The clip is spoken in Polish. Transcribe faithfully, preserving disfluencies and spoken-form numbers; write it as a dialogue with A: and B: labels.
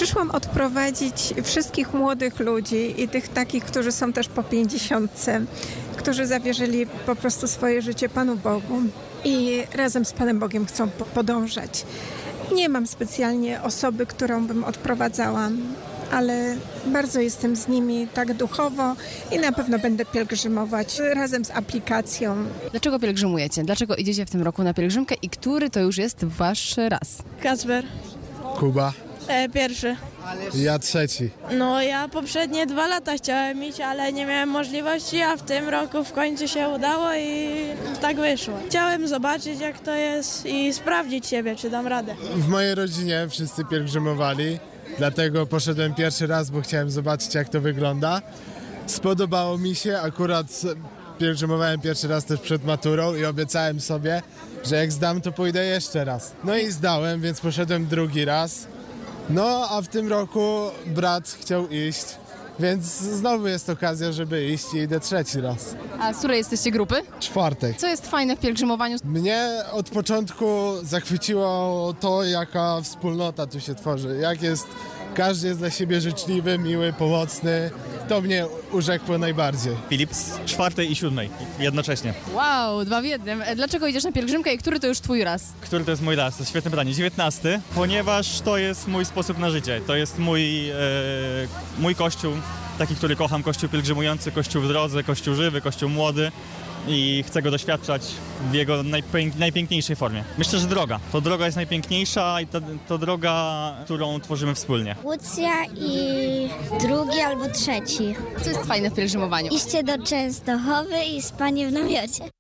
A: Przyszłam odprowadzić wszystkich młodych ludzi i tych takich, którzy są też po pięćdziesiątce, którzy zawierzyli po prostu swoje życie Panu Bogu i razem z Panem Bogiem chcą po- podążać. Nie mam specjalnie osoby, którą bym odprowadzała, ale bardzo jestem z nimi tak duchowo i na pewno będę pielgrzymować razem z aplikacją.
B: Dlaczego pielgrzymujecie? Dlaczego idziecie w tym roku na pielgrzymkę i który to już jest wasz raz?
C: Kacper.
D: Kuba.
C: E, pierwszy.
D: Ja trzeci.
C: No ja poprzednie dwa lata chciałem iść, ale nie miałem możliwości, a w tym roku w końcu się udało i tak wyszło. Chciałem zobaczyć jak to jest i sprawdzić siebie, czy dam radę.
D: W mojej rodzinie wszyscy pielgrzymowali, dlatego poszedłem pierwszy raz, bo chciałem zobaczyć, jak to wygląda. Spodobało mi się, akurat pielgrzymowałem pierwszy raz też przed maturą i obiecałem sobie, że jak zdam, to pójdę jeszcze raz. No i zdałem, więc poszedłem drugi raz. No, a w tym roku brat chciał iść, więc znowu jest okazja, żeby iść i idę trzeci raz.
B: A z której jesteście grupy?
D: Czwartek.
B: Co jest fajne w pielgrzymowaniu?
D: Mnie od początku zachwyciło to, jaka wspólnota tu się tworzy. Jak jest, każdy jest dla siebie życzliwy, miły, pomocny. To mnie urzekło najbardziej.
E: Filip z czwartej i siódmej jednocześnie.
B: Wow, dwa w jednym. E, Dlaczego idziesz na pielgrzymkę i który to już twój raz?
E: Który to jest mój raz? To jest świetne pytanie. dziewiętnasty, ponieważ to jest mój sposób na życie. To jest mój, e, mój kościół, taki, który kocham. Kościół pielgrzymujący, kościół w drodze, kościół żywy, kościół młody. I chcę go doświadczać w jego najpięk, najpiękniejszej formie. Myślę, że droga. To droga jest najpiękniejsza i to, to droga, którą tworzymy wspólnie.
F: Łucja i drugi albo trzeci.
B: Co jest fajne w pielgrzymowaniu?
F: Iście do Częstochowy i spanie w namiocie.